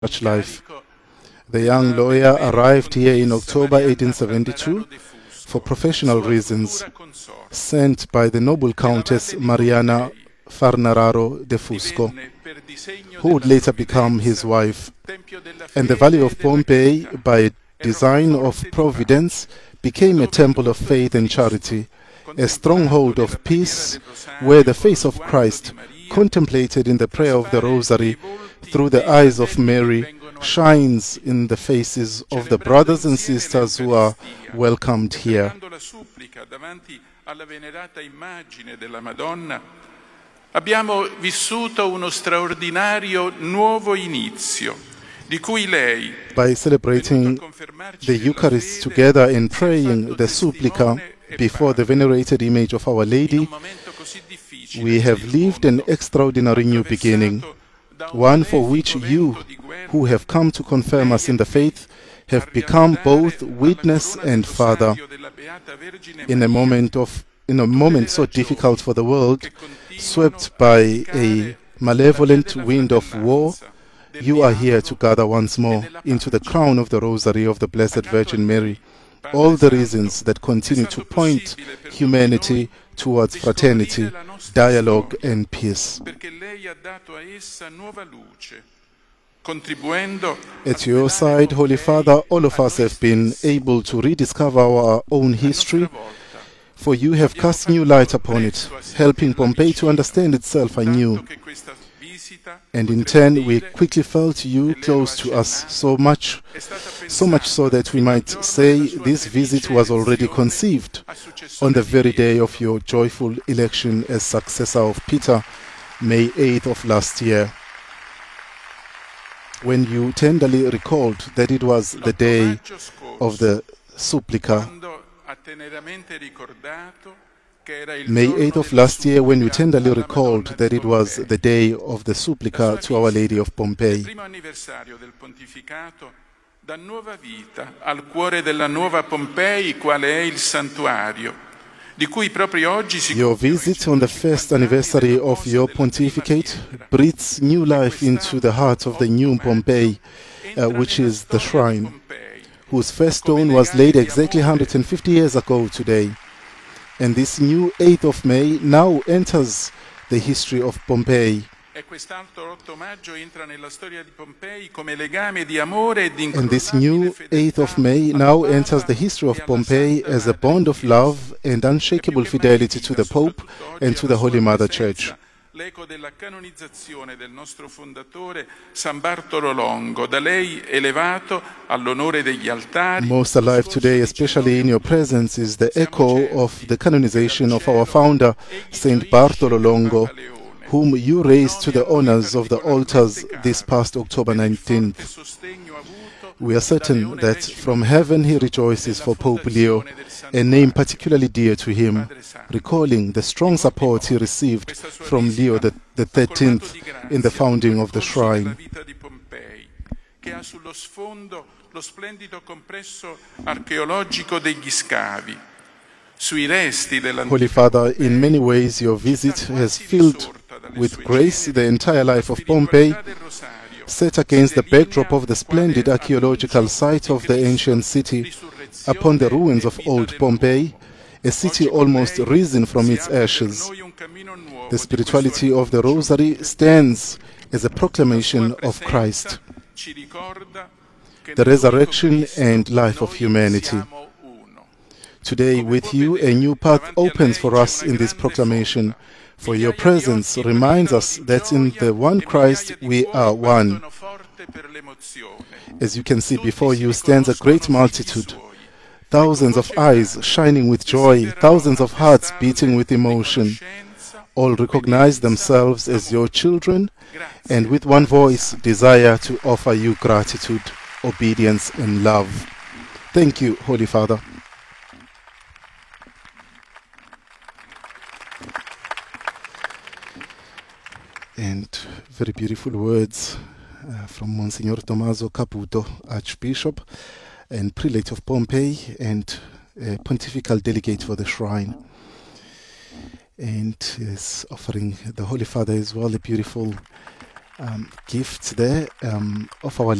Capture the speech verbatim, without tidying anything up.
church life. The young lawyer arrived here in October eighteen seventy-two for professional reasons, sent by the noble Countess Mariana Farnararo de Fusco, who would later become his wife. And the Valley of Pompeii, by design of Providence, became a temple of faith and charity, a stronghold of peace where the face of Christ, contemplated in the prayer of the Rosary through the eyes of Mary, shines in the faces of the brothers and sisters who are welcomed here. Abbiamo vissuto uno straordinario nuovo inizio, di cui lei, by celebrating the Eucharist together and praying the Supplica before the venerated image of Our Lady, we have lived an extraordinary new beginning, one for which you, who have come to confirm us in the faith, have become both witness and father. In a moment of in a moment so difficult for the world, swept by a malevolent wind of war, you are here to gather once more into the crown of the Rosary of the Blessed Virgin Mary, all the reasons that continue to point humanity towards fraternity, dialogue and peace. At your side, Holy Father, all of us have been able to rediscover our own history, for you have cast new light upon it, helping Pompeii to understand itself anew. And in turn, we quickly felt you close to us, so much, so much so that we might say this visit was already conceived on the very day of your joyful election as successor of Peter, May eighth of last year, when you tenderly recalled that it was the day of the Supplica. May eighth of last year, when you tenderly recalled that it was the day of the Supplica to Our Lady of Pompeii. Dà nuova vita al cuore della nuova Pompei, quale è il santuario, di cui proprio oggi si. Your visit on the first anniversary of your pontificate breathes new life into the heart of the new Pompeii, uh, which is the shrine, whose first stone was laid exactly one hundred fifty years ago today. And this new eighth of May now enters the history of Pompeii. And this new eighth of May now enters the history of Pompeii as a bond of love and unshakable fidelity to the Pope and to the Holy Mother Church. L'eco della canonizzazione del nostro fondatore San Bartolo Longo, da lei elevato all'onore degli altari. Most alive today, especially in your presence, is the echo of the canonization of our founder, Saint Bartolo Longo, whom you raised to the honors of the altars this past October nineteenth. We are certain that from heaven he rejoices for Pope Leo, a name particularly dear to him, recalling the strong support he received from Leo the, the thirteenth in the founding of the shrine. Holy Father, in many ways your visit has filled with grace the entire life of Pompeii, set against the backdrop of the splendid archaeological site of the ancient city, upon the ruins of old Pompeii, a city almost risen from its ashes. The spirituality of the Rosary stands as a proclamation of Christ, the resurrection and life of humanity. Today, with you, a new path opens for us in this proclamation, for your presence reminds us that in the one Christ we are one. As you can see before you stands a great multitude, thousands of eyes shining with joy, thousands of hearts beating with emotion. All recognize themselves as your children and with one voice desire to offer you gratitude, obedience and love. Thank you, Holy Father. And very beautiful words uh, from Monsignor Tommaso Caputo, Archbishop and Prelate of Pompeii and a pontifical delegate for the shrine. And is offering the Holy Father as well a beautiful um, gifts there um, of our